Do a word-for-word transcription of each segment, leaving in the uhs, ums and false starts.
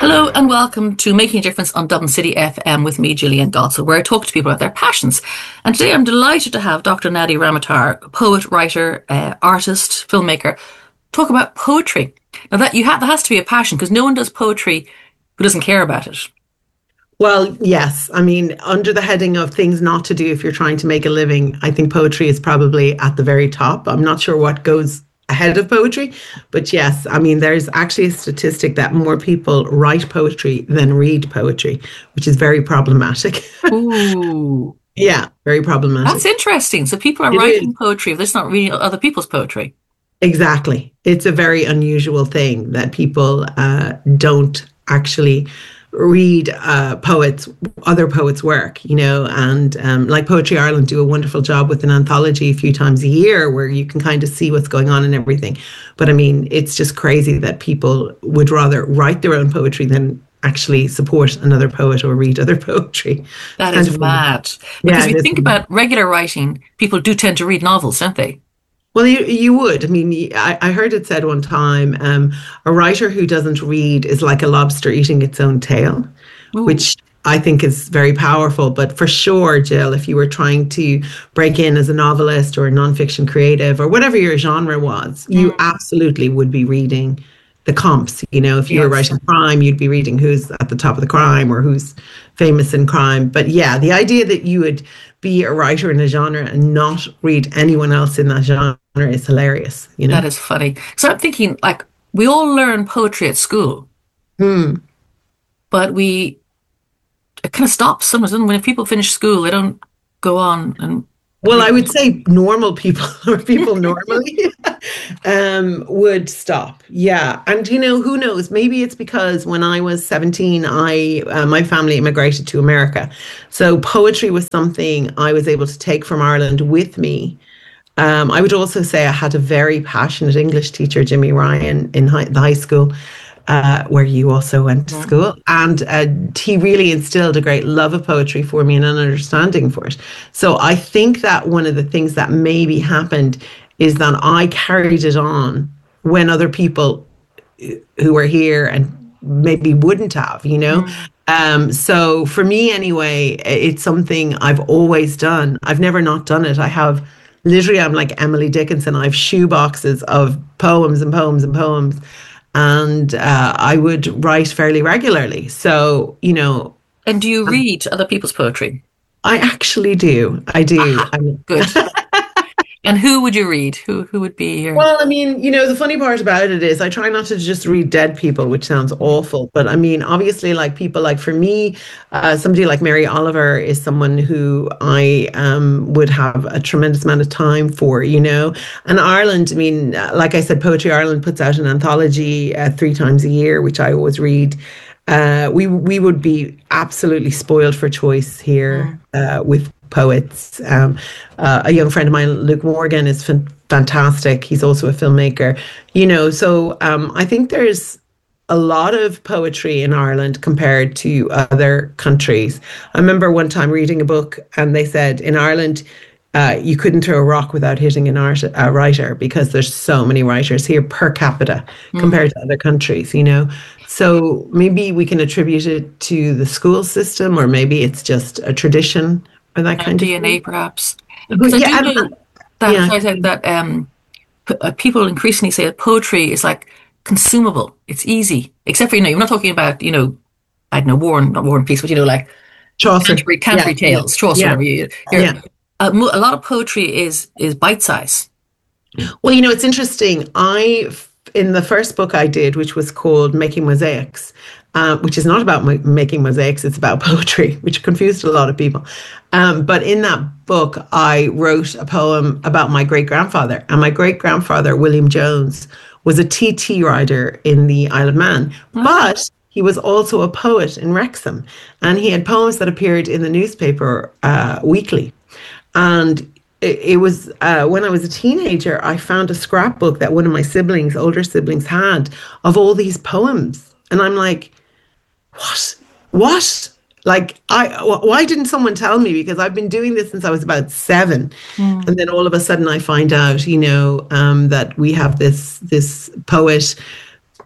Hello and welcome to Making a Difference on Dublin City F M with me, Gillian Dodson, where I talk to people about their passions. And today I'm delighted to have Doctor Nadia Ramatar, poet, writer, uh, artist, filmmaker, talk about poetry. Now that you have, that has to be a passion because no one does poetry who doesn't care about it. Well, yes. I mean, under the heading of things not to do if you're trying to make a living, I think poetry is probably at the very top. I'm not sure what goes ahead of poetry, but yes, I mean, there's actually a statistic that more people write poetry than read poetry, which is very problematic. Ooh. Yeah, very problematic. That's interesting. So people are It writing is. poetry if they're not reading other people's poetry. Exactly. It's a very unusual thing that people uh, don't actually read uh, poets, other poets' work, you know, and um, like Poetry Ireland do a wonderful job with an anthology a few times a year where you can kind of see what's going on and everything. But I mean, it's just crazy that people would rather write their own poetry than actually support another poet or read other poetry. That Kind is of mad. Yeah, Because if it you is. think about regular writing, people do tend to read novels, don't they? Well, you, you would. I mean, y- I, I heard it said one time, um, a writer who doesn't read is like a lobster eating its own tail, Ooh. which I think is very powerful. But for sure, Jill, if you were trying to break in as a novelist or a nonfiction creative or whatever your genre was, you Mm. absolutely would be reading the comps. You know, if you were Yes. writing crime, you'd be reading who's at the top of the crime or who's famous in crime. But yeah, the idea that you would be a writer in a genre and not read anyone else in that genre is hilarious, you That know? is funny. So I'm thinking, like, we all learn poetry at school, Hmm. but we it kind of stops sometimes. Doesn't it? When people finish school, they don't go on and Well, I read. would say normal people or people normally um, would stop. Yeah. And, you know, who knows? Maybe it's because when I was seventeen, I uh, my family immigrated to America. So poetry was something I was able to take from Ireland with me. Um, I would also say I had a very passionate English teacher, Jimmy Ryan, in high, the high school uh, where you also went to Mhm. school. And uh, he really instilled a great love of poetry for me and an understanding for it. So I think that one of the things that maybe happened is that I carried it on when other people who were here and maybe wouldn't have, you know? Mm. Um, so for me anyway, it's something I've always done. I've never not done it. I have literally, I'm like Emily Dickinson. I have shoe boxes of poems and poems and poems. And uh, I would write fairly regularly. So, you know, And do you um, read other people's poetry? I actually do. I do. Aha, I mean, good. And who would you read? Who who would be your well, I mean, you know, the funny part about it is I try not to just read dead people, which sounds awful. But I mean, obviously, like people like for me, uh, somebody like Mary Oliver is someone who I um, would have a tremendous amount of time for, you know. And Ireland, I mean, uh, like I said, Poetry Ireland puts out an anthology uh, three times a year, which I always read. Uh, we we would be absolutely spoiled for choice here Mm. uh, with poets. Um, uh, a young friend of mine, Luke Morgan, is fan- fantastic. He's also a filmmaker, you know. So um, I think there's a lot of poetry in Ireland compared to other countries. I remember one time reading a book, and they said in Ireland. Uh, you couldn't throw a rock without hitting an art, a writer because there's so many writers here per capita Mm. compared to other countries, you know. So maybe we can attribute it to the school system, or maybe it's just a tradition or that Uh, kind of D N A thing. perhaps. Because But I yeah, do and, uh, know that yeah, sorry, that that, um p- uh, people increasingly say that poetry is like consumable. It's easy, except for you know, you're not talking about you know, I don't know, War and not War and Peace, but you know, like Chaucer. Canterbury, Yeah, Canterbury yeah, Tales, Chaucer, yeah, whatever you. You're, yeah. a, mo- a lot of poetry is is bite size. Well, you know, it's interesting. I, in the first book I did, which was called Making Mosaics, uh, which is not about ma- making mosaics, it's about poetry, which confused a lot of people. Um, but in that book, I wrote a poem about my great grandfather. And my great grandfather, William Jones, was a T T rider in the Isle of Man. Ah, But he was also a poet in Wrexham. And he had poems that appeared in the newspaper uh, weekly. And it, it was uh, when I was a teenager, I found a scrapbook that one of my siblings, older siblings, had of all these poems. And I'm like, what? What? Like, I, wh- why didn't someone tell me? Because I've been doing this since I was about seven. mm, And then all of a sudden I find out, you know, um, that we have this, this poet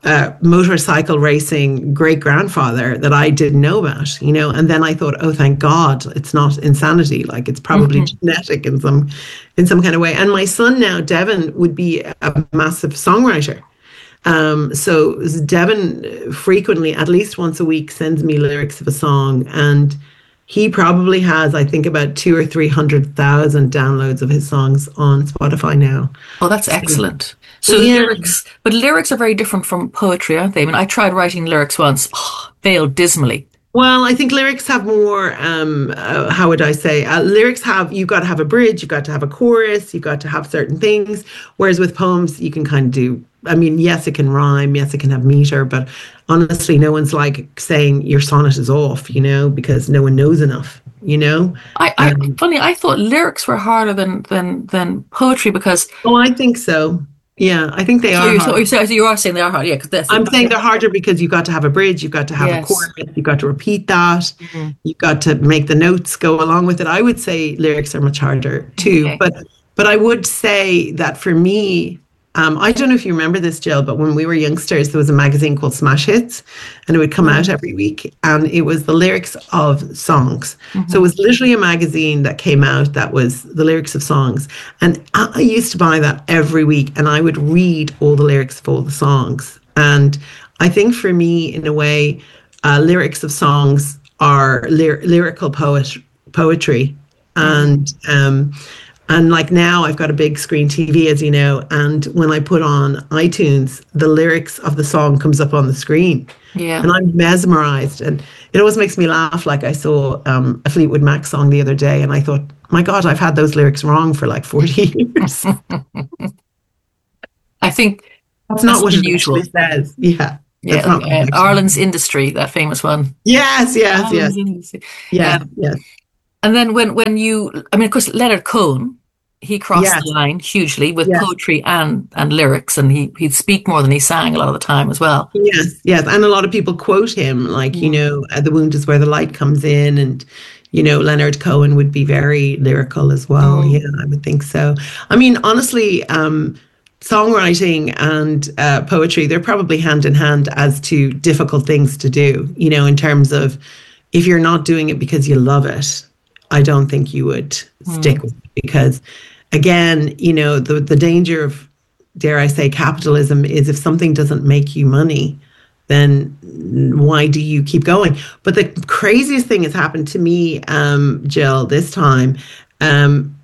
uh, motorcycle racing great grandfather that I didn't know about, you know. And then I thought, oh, thank God, it's not insanity. Like it's probably Mm-hmm. genetic in some in some kind of way. And my son now, Devin, would be a massive songwriter. Um, so Devin frequently, at least once a week, sends me lyrics of a song, and he probably has, I think, about two or three hundred thousand downloads of his songs on Spotify now. Oh, that's So, excellent. So yeah. lyrics, but lyrics are very different from poetry, aren't they? I mean, I tried writing lyrics once, oh, failed dismally. Well, I think lyrics have more, um, uh, how would I say, uh, lyrics have, you've got to have a bridge, you've got to have a chorus, you've got to have certain things. Whereas with poems, you can kind of do, I mean, yes, it can rhyme, yes, it can have meter, but honestly, no one's like saying your sonnet is off, you know, because no one knows enough, you know? I, I Um, funny, I thought lyrics were harder than than than poetry because oh, I think so. Yeah, I think they so are you so hard. you so you are saying they are hard, yeah, because that's I'm saying they're harder because you've got to have a bridge, you've got to have a yes. chorus, you've got to repeat that, Hmm. you've got to make the notes go along with it. I would say lyrics are much harder too, Okay. but but I would say that for me, um, I don't know if you remember this, Jill, but when we were youngsters, there was a magazine called Smash Hits, and it would come out Mm-hmm. every week, and it was the lyrics of songs. So it Mm-hmm. was literally a magazine that came out that was the lyrics of songs, and I I used to buy that every week, and I would read all the lyrics of all the songs. And I think for me, in a way, uh, lyrics of songs are lyr- lyrical poet poetry, Mm-hmm. and um, and like now I've got a big screen T V, as you know, and when I put on iTunes, the lyrics of the song comes up on the screen, Yeah. and I'm mesmerized. And it always makes me laugh. Like I saw um, a Fleetwood Mac song the other day, and I thought, my God, I've had those lyrics wrong for like forty years. I think That's that's not what it actually unusual. says. Yeah, that's Yeah, not what it uh, actually Ireland's says. Industry, that famous one. Yes, yes, yes, Ireland's Industry. yes, Um, yes, and then when when you, I mean, of course, Leonard Cohen, he crossed the yes, line hugely with yes. poetry and and lyrics, and he he'd speak more than he sang a lot of the time as well. Yes, yes. And a lot of people quote him, like, you Mm. know, uh, the wound is where the light comes in. And, you know, Leonard Cohen would be very lyrical as well. Yeah, Mm. I would think so. I mean, honestly, um, songwriting and uh, poetry, they're probably hand in hand as to difficult things to do, you know, in terms of if you're not doing it because you love it, I don't think you would stick Mm. with it because, again, you know, the, the danger of, dare I say, capitalism is if something doesn't make you money, then why do you keep going? But the craziest thing has happened to me, um, Jill, this time. Um,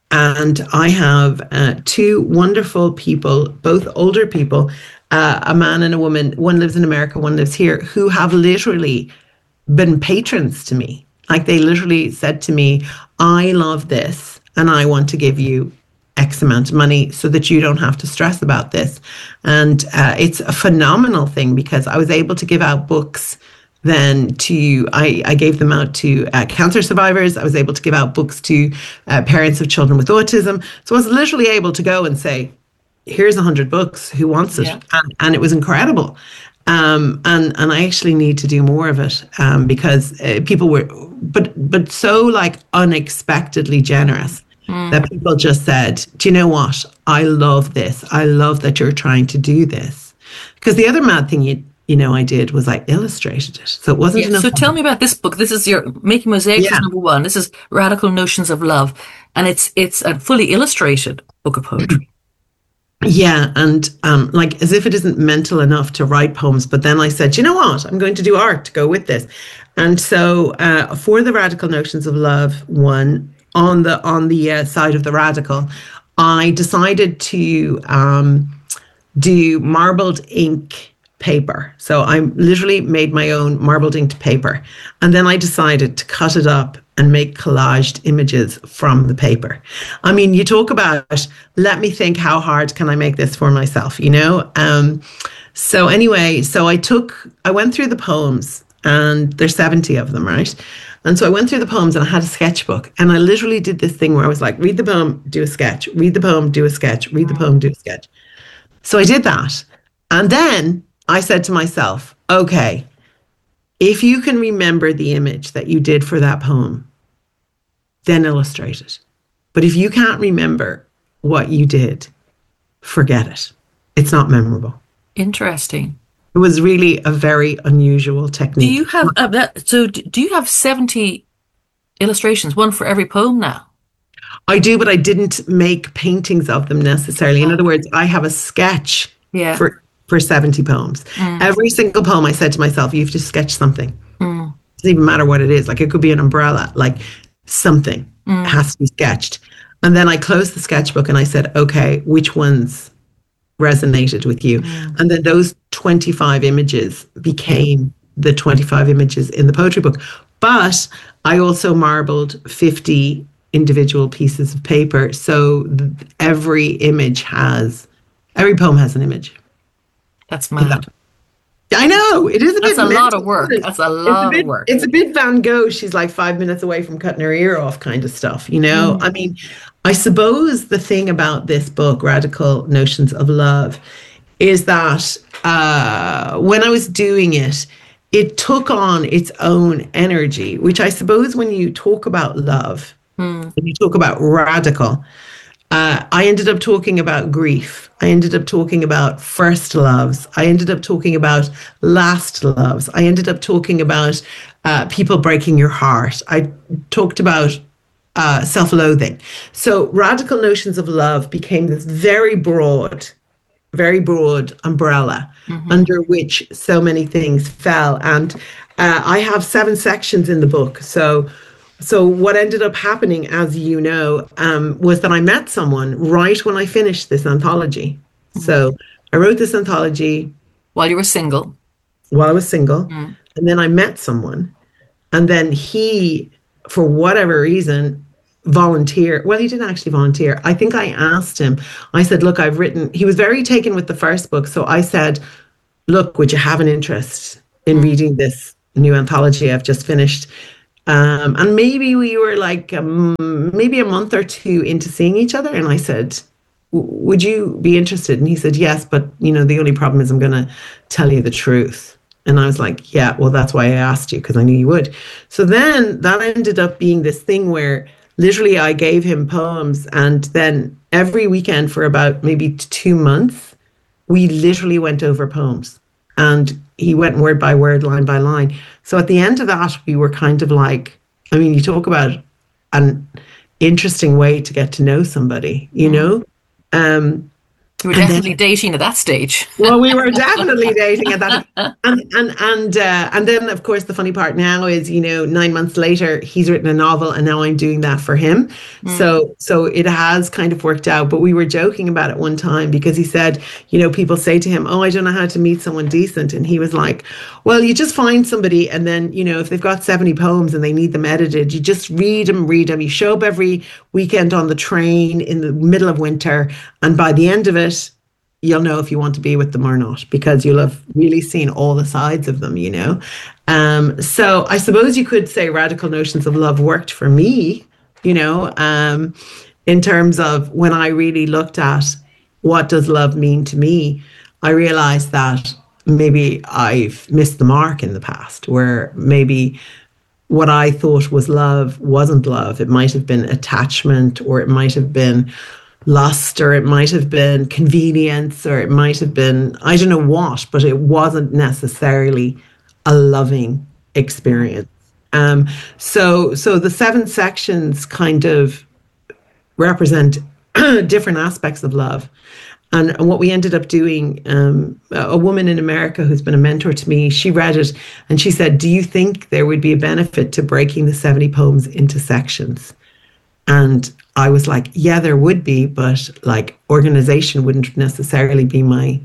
and I have uh, two wonderful people, both older people, uh, a man and a woman. One lives in America, one lives here, who have literally been patrons to me. Like they literally said to me, I love this and I want to give you X amount of money so that you don't have to stress about this. And uh, it's a phenomenal thing because I was able to give out books then to, I, I gave them out to uh, cancer survivors. I was able to give out books to uh, parents of children with autism. So I was literally able to go and say, here's a hundred books, who wants it? Yeah. And, and it was incredible. Um, and, and I actually need to do more of it um, because uh, people were, but, but so like unexpectedly generous Mm. that people just said, do you know what? I love this. I love that you're trying to do this. Because the other mad thing you, you know, I did was I illustrated it. So it wasn't Yeah. enough. So tell me about this book. This is your Making Mosaics is Yeah. number one. This is Radical Notions of Love, and it's it's a fully illustrated book of poetry. Yeah, and um, like as if it isn't mental enough to write poems, but then I said, you know what? I'm going to do art to go with this. And so uh, for the Radical Notions of Love one, on the on the uh, side of the radical, I decided to um, do marbled ink paper. So I literally made my own marbled inked paper. And then I decided to cut it up and make collaged images from the paper. I mean, you talk about, let me think, how hard can I make this for myself, you know? Um, so anyway, so I took, I went through the poems and there's seventy of them, right? And so I went through the poems and I had a sketchbook and I literally did this thing where I was like, read the poem, do a sketch, read the poem, do a sketch, read the poem, do a sketch. So I did that. And then I said to myself, okay, if you can remember the image that you did for that poem, then illustrate it. But if you can't remember what you did, forget it. It's not memorable. Interesting. It was really a very unusual Do you technique. have uh, that? So d- do you have seventy illustrations, one for every poem now? I do, but I didn't make paintings of them necessarily. In other words, I have a sketch Yeah. for for seventy poems. Mm, Every single poem I said to myself, you have to sketch something. It mm, doesn't even matter what it is. Like it could be an umbrella, like something mm, has to be sketched. And then I closed the sketchbook and I said, okay, which ones resonated with you? mm. And then those twenty-five images Yeah, became the twenty-five images in the poetry book. But I also marbled fifty individual pieces of paper. So th- every image has, every poem has an image that's in that. mad. I know it is a That's bit a lot mental, of work. isn't it? That's a It's a lot of bit, work. it's a bit Van Gogh. She's like five minutes away from cutting her ear off, kind of stuff. You know, I Mm, mean, I suppose the thing about this book, Radical Notions of Love, is that uh, when I was doing it, it took on its own energy, which I suppose when you talk about love, mm, when you talk about radical, uh, I ended up talking about grief. I ended up talking about first loves. I ended up talking about last loves. I ended up talking about uh, people breaking your heart. I talked about uh, self loathing. So, radical notions of love became this very broad, very broad umbrella hmm. under which so many things fell. And uh, I have seven sections in the book. So, so what ended up happening, as you know, um, was that I met someone right when I finished this anthology. So I wrote this anthology While you were single. while I was single, Mm, and then I met someone, and then he, for whatever reason, volunteer. Well, he didn't actually volunteer. I think I asked him. I said, "Look, I've written." He was very taken with the first book, so I said, "Look, would you have an interest in mm. reading this new anthology I've just finished?" Um, and maybe we were like um, maybe a month or two into seeing each other, and I said, would you be interested? And he said, yes, but you know, the only problem is I'm going to tell you the truth. And I was like, yeah, well, that's why I asked you, because I knew you would. So then that ended up being this thing where literally I gave him poems. And then every weekend for about maybe two months, we literally went over poems. And he went word by word, line by line. So at the end of that, we were kind of like, I mean, you talk about an interesting way to get to know somebody, you know? Um, You were and then definitely dating at that stage. well, we were definitely dating at that, and and and uh, and then of course the funny part now is, you know, nine months later he's written a novel, and now I'm doing that for him. Mm, So so it has kind of worked out. But we were joking about it one time because he said, you know, people say to him, "Oh, I don't know how to meet someone decent," and he was like, "Well, you just find somebody, and then you know if they've got seventy poems and they need them edited, you just read them, read them. You show up every weekend on the train in the middle of winter, and by the end of it." You'll know if you want to be with them or not because you'll have really seen all the sides of them, you know. Um, so I suppose you could say radical notions of love worked for me, you know, um, in terms of when I really looked at what does love mean to me, I realized that maybe I've missed the mark in the past, where maybe what I thought was love wasn't love. It might have been attachment, or it might have been lust, or it might have been convenience, or it might have been, I don't know what, but it wasn't necessarily a loving mm. experience. Um, so, so the seven sections kind of represent different aspects of love. And, and what we ended up doing, um, a woman in America who's been a mentor to me, she read it and she said, do you think there would be a benefit to breaking the seventy poems into sections? And I was like, yeah, there would be, but like organization wouldn't necessarily be my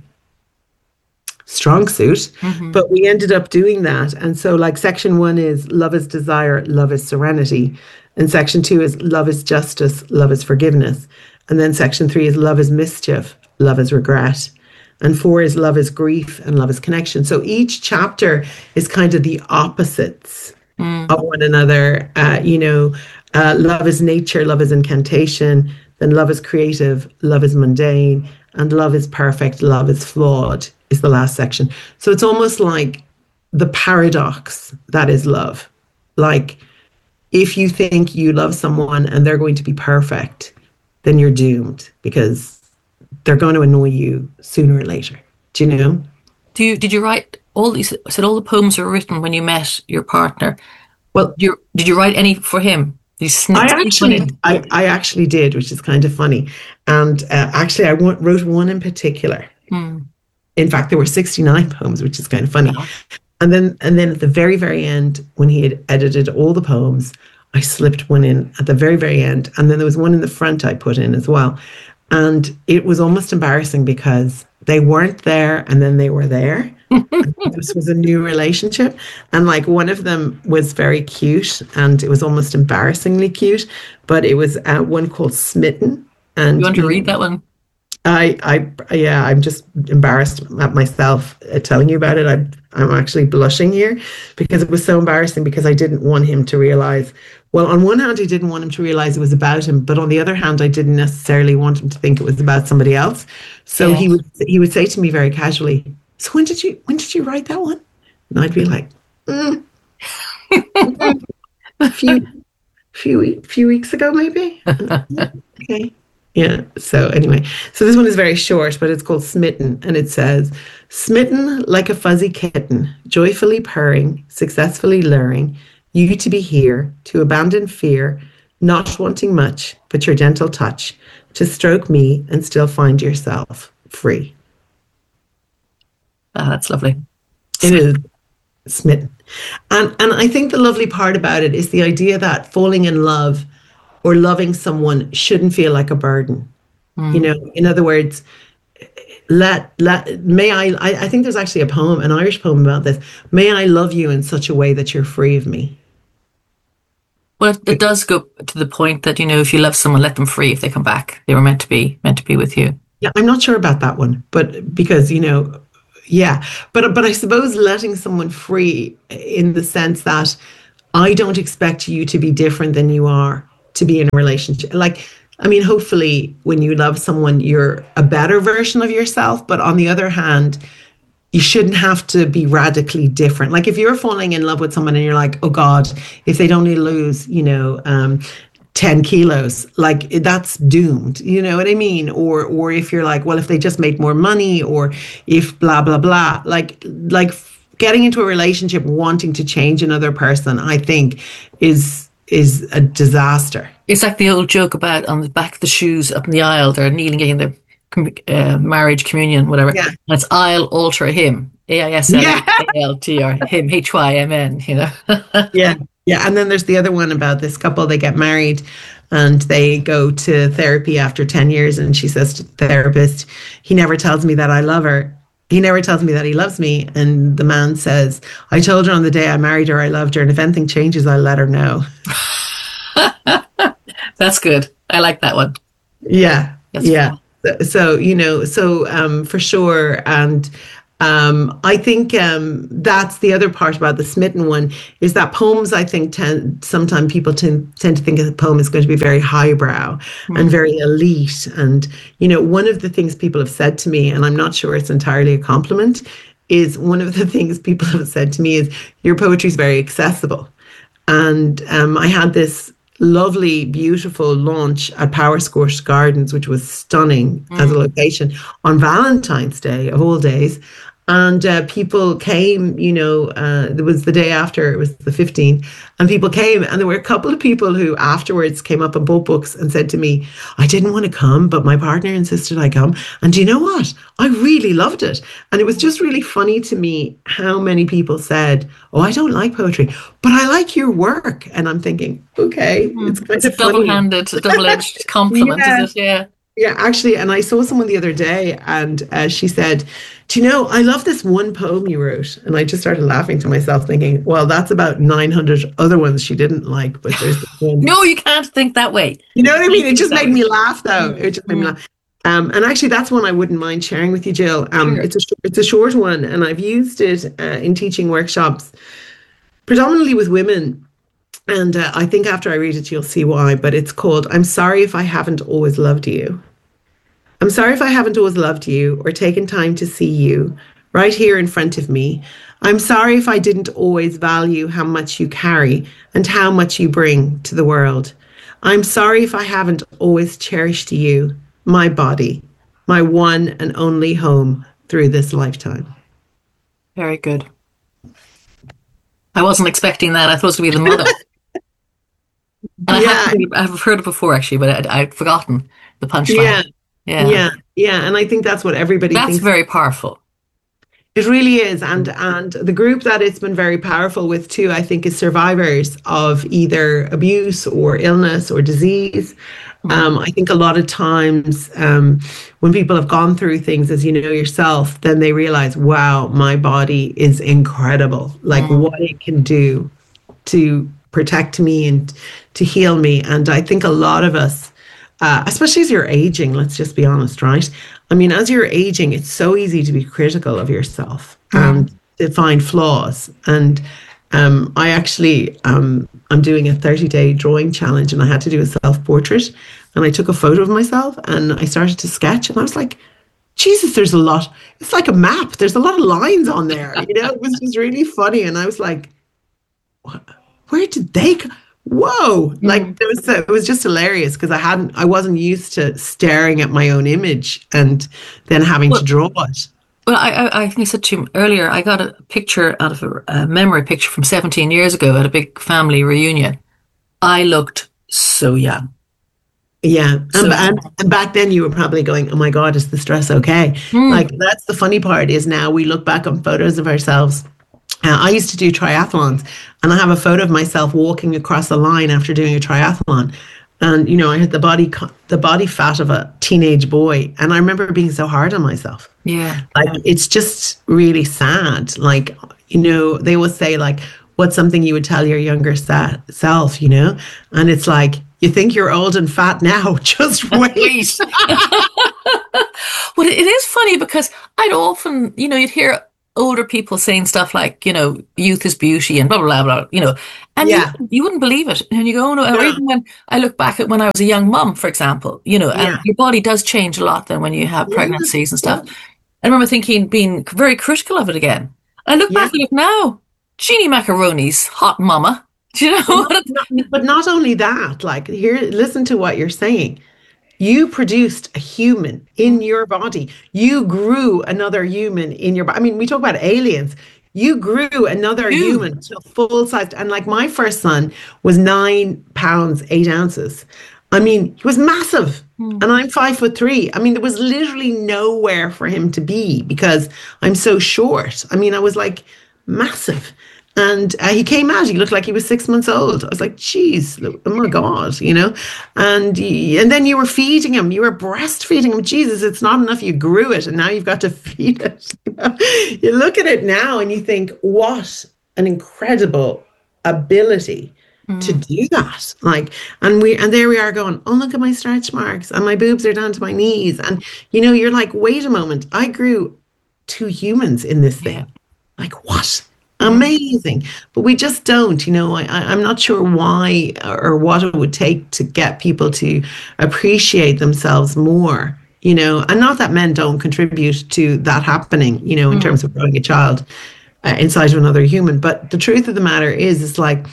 strong suit. Hmm. But we ended up doing that. And so, like, section one is love is desire, love is serenity. And section two is love is justice, love is forgiveness. And then section three is love is mischief, love is regret. And four is love is grief, and love is connection. So each chapter is kind of the opposites Mm. of one another. Uh, you know, uh, love is nature, love is incantation, then love is creative, love is mundane, and love is perfect, love is flawed, is the last section. So it's almost like the paradox that is love. Like, if you think you love someone and they're going to be perfect, then you're doomed because they're going to annoy you sooner or later. Do you know? Do you did you write all these? I said all the poems were written when you met your partner. Well, You did you write any for him? These I snips each one actually, in. I, I actually did, which is kind of funny. And uh, actually, I wa- wrote one in particular. Hmm. In fact, there were sixty-nine poems, which is kind of funny. Yeah. And then, and then at the very, very end, when he had edited all the poems, I slipped one in at the very, very end. And then there was one in the front I put in as well. And it was almost embarrassing because they weren't there and then they were there. This was a new relationship. And like one of them was very cute and it was almost embarrassingly cute, but it was uh, one called Smitten. You And want to you read that one? I, I, yeah, I'm just embarrassed at myself uh, telling you about it. I'm, I'm actually blushing here because it was so embarrassing because I didn't want him to realize. Well, on one hand, I didn't want him to realize it was about him, but on the other hand, I didn't necessarily want him to think it was about somebody else. So Yeah. he would, he would say to me very casually, "So when did you, when did you write that one?" And I'd be like, mm, mm, "A few, few, few weeks ago, maybe." Okay. Yeah. So anyway, so this one is very short, but it's called Smitten. And it says, "Smitten like a fuzzy kitten, joyfully purring, successfully luring you to be here, to abandon fear, not wanting much, but your gentle touch, to stroke me and still find yourself free." Ah, that's lovely. It is smitten. And and I think the lovely part about it is the idea that falling in love or loving someone shouldn't feel like a burden. You Mm. know, in other words, let let may I, I I think there's actually a poem, an Irish poem about this. May I love you in such a way that you're free of me. Well, it, it does go to the point that, you know, if you love someone, let them free if they come back. They were meant to be meant to be with you. Yeah, I'm not sure about that one, but because, you know, yeah, but but I suppose letting someone free in the sense that I don't expect you to be different than you are to be in a relationship. Like, I mean, hopefully when you love someone, you're a better version of yourself. But on the other hand, you shouldn't have to be radically different. Like if you're falling in love with someone and you're like, oh God, if they'd only lose, you know, um, ten kilos, like that's doomed. You know what I mean? Or or if you're like, well, if they just made more money, or if blah, blah, blah, like like getting into a relationship wanting to change another person, I think is is a disaster. It's like the old joke about on the back of the shoes up in the aisle, they're kneeling in the uh, marriage communion, whatever. Yeah. And it's I'll alter him. A I S L Yeah. A L T or him, H Y M N, you know. Yeah. Yeah. And then there's the other one about this couple, they get married and they go to therapy after ten years. And she says to the therapist, he never tells me that I love her. He never tells me that he loves me. And the man says, I told her on the day I married her, I loved her. And if anything changes, I'll let her know. That's good. I like that one. Yeah. That's Yeah. fun. So, so, you know, so um, for sure. And um, I think um, that's the other part about the Smitten one is that poems, I think, tend sometimes people tend, tend to think of the poem is going to be very highbrow and very elite. And, you know, one of the things people have said to me, and I'm not sure it's entirely a compliment, is one of the things people have said to me is your poetry is very accessible. And um, I had this lovely, beautiful launch at Powerscourt Gardens, which was stunning as a location on Valentine's Day of all days. And uh, people came, you know, uh, it was the day after, it was the fifteenth, and people came, and there were a couple of people who afterwards came up and bought books and said to me, I didn't want to come, but my partner insisted I come. And do you know what? I really loved it. And it was just really funny to me how many people said, oh, I don't like poetry, but I like your work. And I'm thinking, okay, it's kind It's a of funny. double-handed, double-edged compliment, Yeah. is it? Yeah. Yeah, actually, and I saw someone the other day, and uh, she said, do you know, I love this one poem you wrote. And I just started laughing to myself, thinking, well, that's about nine hundred other ones she didn't like, but there's this one. No, you can't think that way. You know what I mean? It just That made way. me laugh, though. It just made me laugh. Um, and actually, that's one I wouldn't mind sharing with you, Jill. Um, Sure. it's a sh- it's a short one, and I've used it uh, in teaching workshops, predominantly with women. And uh, I think after I read it, you'll see why. But it's called "I'm Sorry If I Haven't Always Loved You." I'm sorry if I haven't always loved you or taken time to see you right here in front of me. I'm sorry if I didn't always value how much you carry and how much you bring to the world. I'm sorry if I haven't always cherished you, my body, my one and only home through this lifetime. Very good. I wasn't expecting that. I thought it was to be the mother. And I have Yeah, I've heard it before actually, but I, I'd forgotten the punchline. yeah, Yeah, yeah, yeah. And I think that's what everybody that's thinks. very powerful. It really is. And and the group that it's been very powerful with too, I think, is survivors of either abuse or illness or disease. Mm, Um, I think a lot of times um, when people have gone through things, as you know yourself, then they realize, wow, my body is incredible. Like mm, what it can do to protect me and to heal me. And I think a lot of us, uh, especially as you're aging, let's just be honest, right? I mean, as you're aging, it's so easy to be critical of yourself and mm. to find flaws. And um, I actually, um, I'm doing a thirty day drawing challenge and I had to do a self portrait. And I took a photo of myself and I started to sketch. And I was like, Jesus, there's a lot. It's like a map. There's a lot of lines on there. You know, it was just really funny. And I was like, where did they go? Whoa, like Mm. it was so, it was just hilarious because I hadn't I wasn't used to staring at my own image and then having to Well, draw it. well, I, I, I think I said to you earlier, I got a picture out of a, a memory picture from seventeen years ago at a big family reunion. I looked so young, Yeah, so and, and young. and back then you were probably going, "Oh my God, is the stress okay?" Like Mm, that's the funny part is now we look back on photos of ourselves. Uh, I used to do triathlons, and I have a photo of myself walking across a line after doing a triathlon, and you know I had the body co- the body fat of a teenage boy, and I remember being so hard on myself. yeah, Like yeah. it's just really sad. Like, you know, they will say like, what's something you would tell your younger sa- self, you know? And it's like, you think you're old and fat now, just wait. Wait. Well, it is funny because I'd often, you know, you'd hear older people saying stuff like, you know, youth is beauty and blah, blah, blah, blah, you know, and you, Yeah, you wouldn't believe it. And you go, oh, no, or no, even when I look back at when I was a young mum, for example, you know, and yeah, your body does change a lot then when you have yeah, pregnancies and yeah, stuff. I remember thinking, being very critical of it again. I look back yeah. at it now, Jeannie Macaroni's hot mama. Do you But know? not, not, but not only that, like here, listen to what you're saying. You produced a human in your body. You grew another human in your body. I mean, we talk about aliens. You grew another You. human to full size. And like my first son was nine pounds, eight ounces. I mean, he was massive. Mm. And I'm five foot three. I mean, there was literally nowhere for him to be because I'm so short. I mean, I was like massive. And uh, he came out. He looked like he was six months old. I was like, "Geez, oh my God," you know. And y- and then you were feeding him. You were breastfeeding him. Jesus, it's not enough. You grew it, and now you've got to feed it. You know? You look at it now, and you think, "What an incredible ability to Mm. do that!" Like, and we and there we are going, "Oh, look at my stretch marks, and my boobs are down to my knees." And you know, you're like, "Wait a moment, I grew two humans in this Yeah. thing." Like, what? Mm. Amazing. But we just don't, you know. I, I- I'm not sure why or what it would take to get people to appreciate themselves more, you know. And not that men don't contribute to that happening, you know, in terms Mm. of growing a child uh, inside of another human. But the truth of the matter is, it's like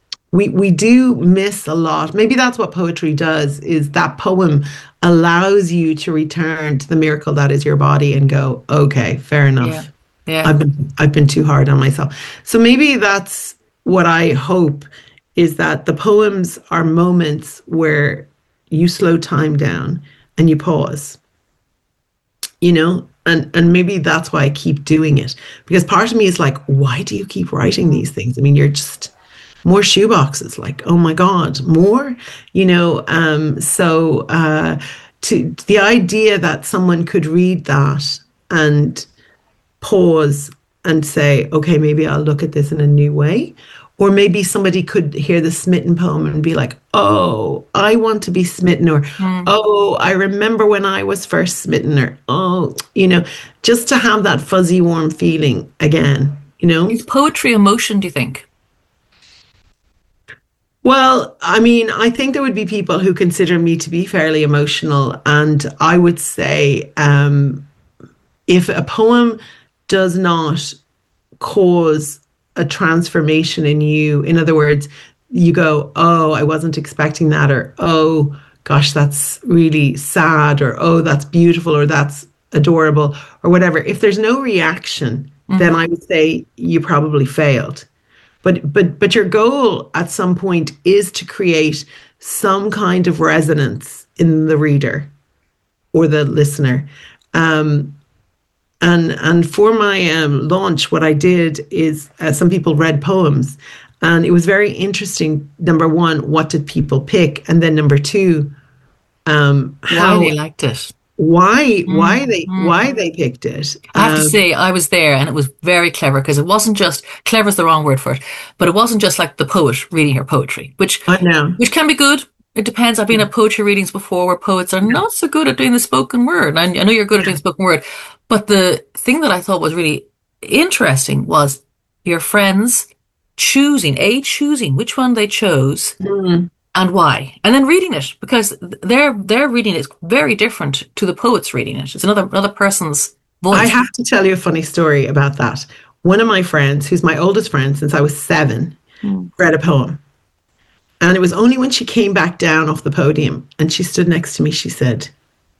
we we do miss a lot. Maybe that's what poetry does, is that poem allows you to return to the miracle that is your body and go, okay, fair Yeah. enough. Yeah. I've been I've been too hard on myself. So maybe that's what I hope, is that the poems are moments where you slow time down and you pause, you know? And and maybe that's why I keep doing it. Because part of me is like, why do you keep writing Mm. these things? I mean, you're just more shoeboxes, like, oh my God, more, you know? Um, so uh to the idea that someone could read that and pause and say, okay, maybe I'll look at this in a new way. Or maybe somebody could hear the smitten poem and be like, oh, I want to be smitten. Or, Mm. oh, I remember when I was first smitten. Or, oh, you know, just to have that fuzzy, warm feeling again, you know? Is poetry emotion, do you think? Well, I mean, I think there would be people who consider me to be fairly emotional. And I would say, um, if a poem does not cause a transformation in you, in other words, you go, oh, I wasn't expecting that, or oh, gosh, that's really sad, or oh, that's beautiful, or that's adorable, or whatever. If there's no reaction, mm-hmm. then I would say you probably failed. But but but your goal at some point is to create some kind of resonance in the reader or the listener. Um, and and for my um, launch, what I did is uh, some people read poems, and it was very interesting. Number one, what did people pick? And then number two, um, how why they liked it. Why mm, why they mm. why they picked it. I have um, to say, I was there, and it was very clever, because it wasn't just, clever is the wrong word for it, but it wasn't just like the poet reading her poetry, which I know. which can be good. It depends. I've been at poetry readings before where poets are not so good at doing the spoken word. I, I know you're good at doing the spoken word, but the thing that I thought was really interesting was your friends choosing, A, choosing which one they chose, mm. and why, and then reading it, because their their reading is very different to the poet's reading it. It's another another person's voice. I have to tell you a funny story about that. One of my friends, who's my oldest friend since I was seven, mm. read a poem. And it was only when she came back down off the podium and she stood next to me, she said,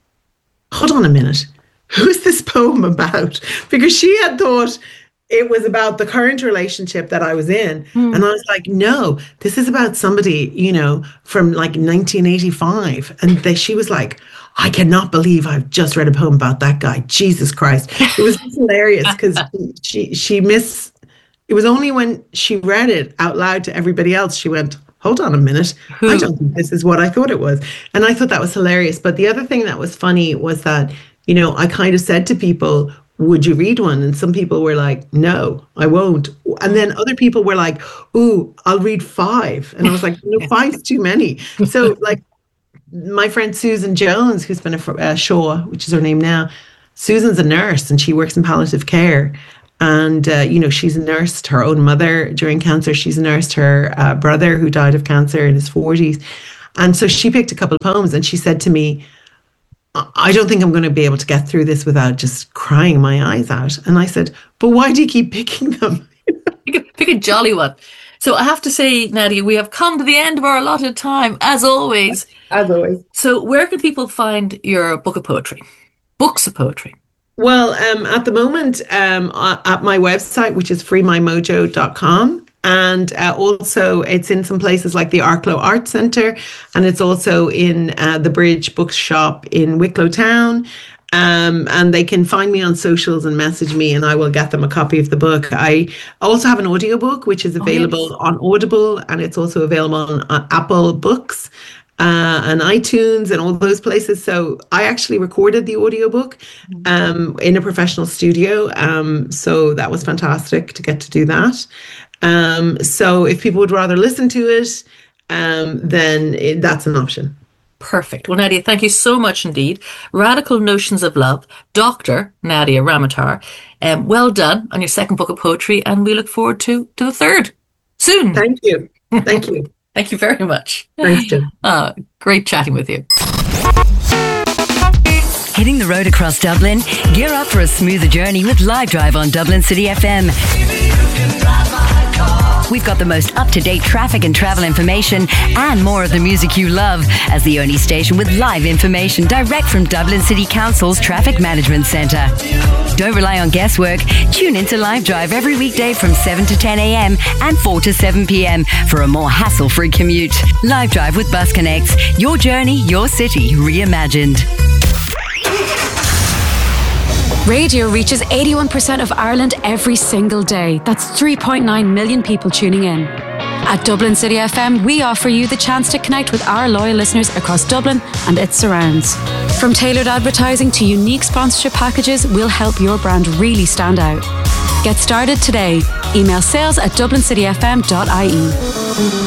hold on a minute, who's this poem about? Because she had thought it was about the current relationship that I was in. Mm. And I was like, no, this is about somebody, you know, from like nineteen eighty-five. And they, she was like, I cannot believe I've just read a poem about that guy. Jesus Christ. It was hilarious because she, she miss, it was only when she read it out loud to everybody else, she went, hold on a minute. I don't think this is what I thought it was. And I thought that was hilarious. But the other thing that was funny was that, you know, I kind of said to people, would you read one? And some people were like, no, I won't. And then other people were like, ooh, I'll read five. And I was like, no, five's too many. So like my friend Susan Jones, who's been a uh, Shaw, which is her name now, Susan's a nurse and she works in palliative care. And, uh, you know, she's nursed her own mother during cancer. She's nursed her uh, brother who died of cancer in his forties. And so she picked a couple of poems and she said to me, I don't think I'm going to be able to get through this without just crying my eyes out. And I said, but why do you keep picking them? pick, a, pick a jolly one. So I have to say, Nadia, we have come to the end of our allotted time, as always. As always. So where can people find your book of poetry? Books of poetry? Well, um, at the moment, um, at my website, which is free my mojo dot com. And uh, also it's in some places like the Arklow Art Centre. And it's also in uh, the Bridge Bookshop in Wicklow Town. Um, and they can find me on socials and message me and I will get them a copy of the book. I also have an audiobook, which is available oh, yes. on Audible. And it's also available on uh, Apple Books. Uh, and iTunes and all those places. So I actually recorded the audiobook um, in a professional studio. Um, so that was fantastic to get to do that. Um, so if people would rather listen to it, um, then it, that's an option. Perfect. Well, Nadia, thank you so much indeed. Radical Notions of Love, Doctor Nadia Ramatar. Um, well done on your second book of poetry, and we look forward to, to the third soon. Thank you. Thank you. Thank you very much. Thanks, Jim. Uh, great chatting with you. Hitting the road across Dublin? Gear up for a smoother journey with Live Drive on Dublin City F M. We've got the most up-to-date traffic and travel information and more of the music you love as the only station with live information direct from Dublin City Council's Traffic Management Centre. Don't rely on guesswork. Tune into Live Drive every weekday from seven to ten a.m. and four to seven p.m. for a more hassle-free commute. Live Drive with Bus Connects. Your journey, your city, reimagined. Radio reaches eighty-one percent of Ireland every single day. That's three point nine million people tuning in. At Dublin City F M, we offer you the chance to connect with our loyal listeners across Dublin and its surrounds. From tailored advertising to unique sponsorship packages, we'll help your brand really stand out. Get started today. Email sales at dublin city f m dot i e.